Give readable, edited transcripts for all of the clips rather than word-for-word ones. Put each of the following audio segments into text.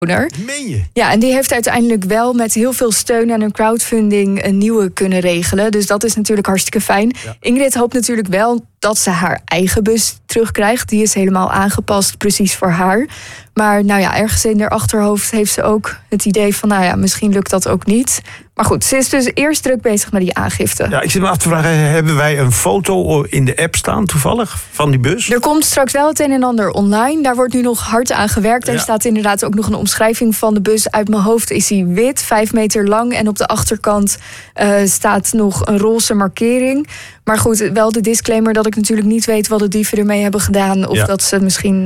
Meen je? Ja, en die heeft uiteindelijk wel met heel veel steun en een crowdfunding een nieuwe kunnen regelen. Dus dat is natuurlijk hartstikke fijn. Ja. Ingrid hoopt natuurlijk wel dat ze haar eigen bus terugkrijgt. Die is helemaal aangepast precies voor haar. Maar nou ja, ergens in haar achterhoofd heeft ze ook het idee van... nou ja, misschien lukt dat ook niet. Maar goed, ze is dus eerst druk bezig met die aangifte. Ja, ik zit me af te vragen, hebben wij een foto in de app staan toevallig van die bus? Er komt straks wel het een en ander online. Daar wordt nu nog hard aan gewerkt. Er staat inderdaad ook nog een omschrijving van de bus. Uit mijn hoofd is hij wit, 5 meter lang. En op de achterkant staat nog een roze markering. Maar goed, wel de disclaimer dat ik natuurlijk niet weet wat de dieven ermee hebben gedaan. Of dat ze misschien,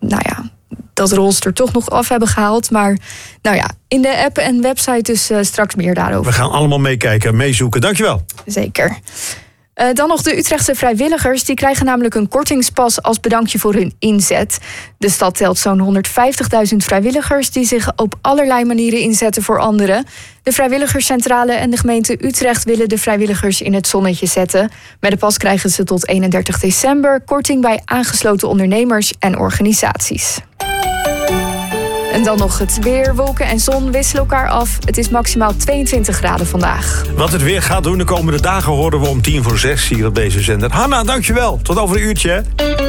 dat roze er toch nog af hebben gehaald. Maar nou ja, in de app en website dus straks meer daarover. We gaan allemaal meekijken en meezoeken. Dankjewel. Zeker. Dan nog de Utrechtse vrijwilligers. Die krijgen namelijk een kortingspas als bedankje voor hun inzet. De stad telt zo'n 150.000 vrijwilligers... die zich op allerlei manieren inzetten voor anderen. De vrijwilligerscentrale en de gemeente Utrecht... willen de vrijwilligers in het zonnetje zetten. Met de pas krijgen ze tot 31 december... korting bij aangesloten ondernemers en organisaties. En dan nog het weer. Wolken en zon wisselen elkaar af. Het is maximaal 22 graden vandaag. Wat het weer gaat doen de komende dagen... horen we om 5:45 hier op deze zender. Hanna, dankjewel. Tot over een uurtje.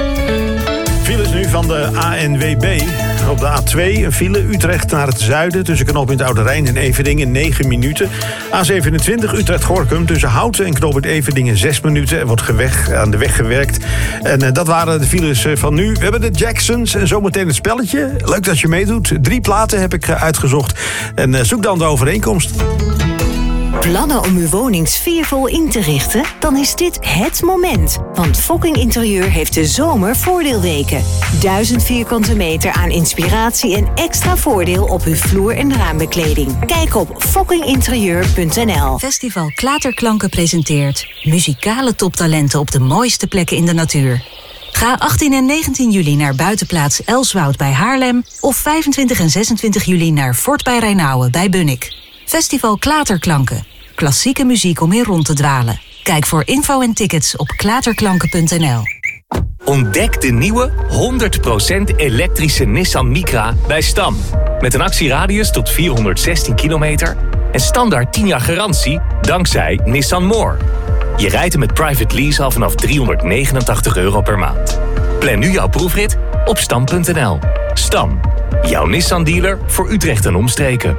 Files nu van de ANWB. Op de A2 een file Utrecht naar het zuiden... tussen knooppunt Oude Rijn en Everdingen 9 minuten. A27 Utrecht-Gorkum tussen Houten en knooppunt Everdingen 6 minuten. Er wordt aan de weg gewerkt. En dat waren de files van nu. We hebben de Jacksons en zometeen het spelletje. Leuk dat je meedoet. 3 platen heb ik uitgezocht. En zoek dan de overeenkomst. Plannen om uw woning sfeervol in te richten? Dan is dit het moment. Want Fokking Interieur heeft de zomervoordeelweken. 1000 vierkante meter aan inspiratie en extra voordeel op uw vloer- en raambekleding. Kijk op fokkinginterieur.nl. Festival Klaterklanken presenteert muzikale toptalenten op de mooiste plekken in de natuur. Ga 18 en 19 juli naar buitenplaats Elswoud bij Haarlem... of 25 en 26 juli naar Fort bij Rijnauwen bij Bunnik. Festival Klaterklanken. Klassieke muziek om in rond te dwalen. Kijk voor info en tickets op klaterklanken.nl. Ontdek de nieuwe 100% elektrische Nissan Micra bij Stam. Met een actieradius tot 416 kilometer... en standaard 10 jaar garantie dankzij Nissan More. Je rijdt hem met private lease al vanaf €389 per maand. Plan nu jouw proefrit op stam.nl. Stam, jouw Nissan-dealer voor Utrecht en omstreken.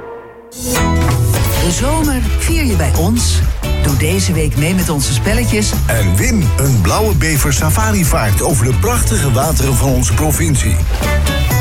De zomer vier je bij ons. Doe deze week mee met onze spelletjes. En win een blauwe bever safarivaart over de prachtige wateren van onze provincie.